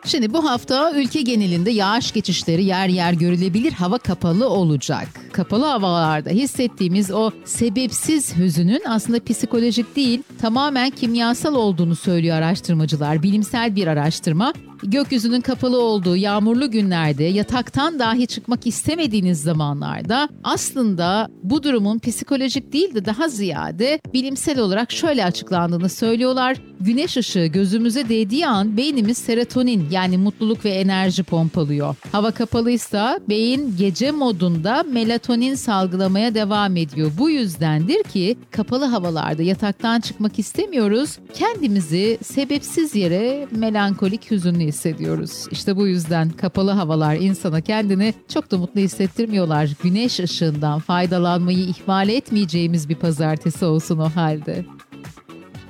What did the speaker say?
Şimdi bu hafta ülke genelinde yağış geçişleri yer yer görülebilir, hava kapalı olacak. Kapalı havalarda hissettiğimiz o sebepsiz hüzünün aslında psikolojik değil, tamamen kimyasal olduğunu söylüyor araştırmacılar. Bilimsel bir araştırma. Gökyüzünün kapalı olduğu yağmurlu günlerde, yataktan dahi çıkmak istemediğiniz zamanlarda aslında bu durumun psikolojik değil de daha ziyade bilimsel olarak şöyle açıklandığını söylüyorlar. Güneş ışığı gözümüze değdiği an beynimiz serotonin yani mutluluk ve enerji pompalıyor. Hava kapalıysa beyin gece modunda melatonin salgılamaya devam ediyor. Bu yüzdendir ki kapalı havalarda yataktan çıkmak istemiyoruz. Kendimizi sebepsiz yere melankolik, hüzünlü hissediyoruz. İşte bu yüzden kapalı havalar insana kendini çok da mutlu hissettirmiyorlar. Güneş ışığından faydalanmayı ihmal etmeyeceğimiz bir pazartesi olsun o halde.